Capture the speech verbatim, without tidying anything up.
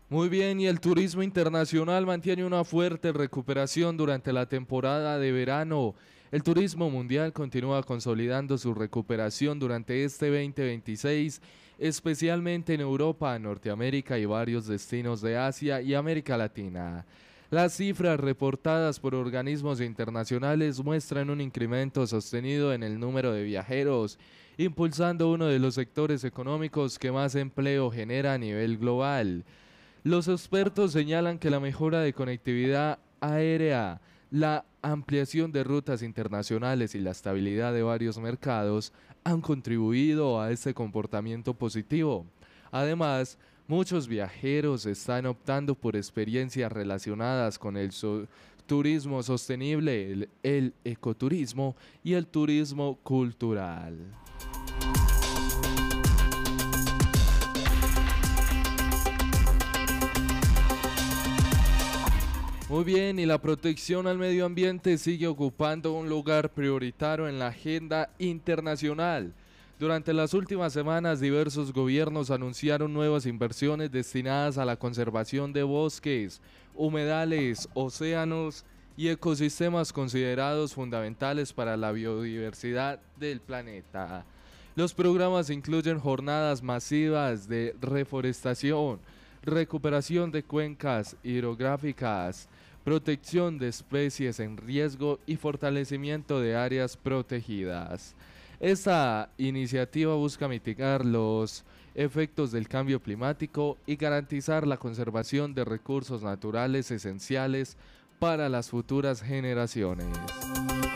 Muy bien, y el turismo internacional mantiene una fuerte recuperación durante la temporada de verano. El turismo mundial continúa consolidando su recuperación durante este veinte veintiséis, especialmente en Europa, Norteamérica y varios destinos de Asia y América Latina. Las cifras reportadas por organismos internacionales muestran un incremento sostenido en el número de viajeros, impulsando uno de los sectores económicos que más empleo genera a nivel global. Los expertos señalan que la mejora de conectividad aérea, la ampliación de rutas internacionales y la estabilidad de varios mercados han contribuido a este comportamiento positivo. Además, muchos viajeros están optando por experiencias relacionadas con el so- turismo sostenible, el, el ecoturismo y el turismo cultural. Muy bien, y la protección al medio ambiente sigue ocupando un lugar prioritario en la agenda internacional. Durante las últimas semanas, diversos gobiernos anunciaron nuevas inversiones destinadas a la conservación de bosques, humedales, océanos y ecosistemas considerados fundamentales para la biodiversidad del planeta. Los programas incluyen jornadas masivas de reforestación, recuperación de cuencas hidrográficas, protección de especies en riesgo y fortalecimiento de áreas protegidas. Esta iniciativa busca mitigar los efectos del cambio climático y garantizar la conservación de recursos naturales esenciales para las futuras generaciones.